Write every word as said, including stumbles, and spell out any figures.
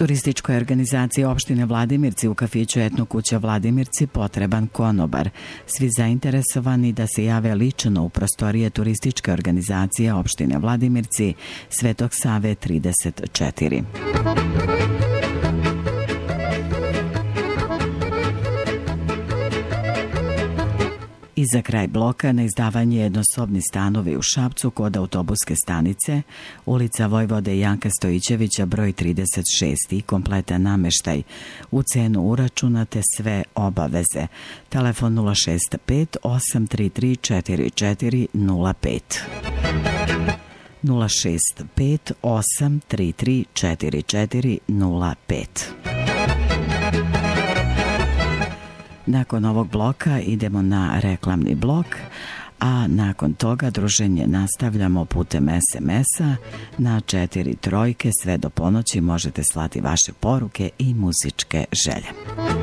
Turističkoj organizaciji opštine Vladimirci u kafiću Etno kuća Vladimirci potreban konobar. Svi zainteresovani da se jave lično u prostorije turističke organizacije opštine Vladimirci, Svetog Save trideset četiri. I za kraj bloka na izdavanje jednosobni stanovi u Šapcu kod autobuske stanice, ulica Vojvode Janka Stojićevića broj trideset šest i kompletan nameštaj. U cenu uračunate sve obaveze. Telefon nula šest pet osam tri tri četiri četiri nula pet. nula šest pet osam tri tri četiri četiri nula pet. Nakon ovog bloka idemo na reklamni blok, a nakon toga druženje nastavljamo putem es em es-a na četiri trojke. Sve do ponoći možete slati vaše poruke i muzičke želje.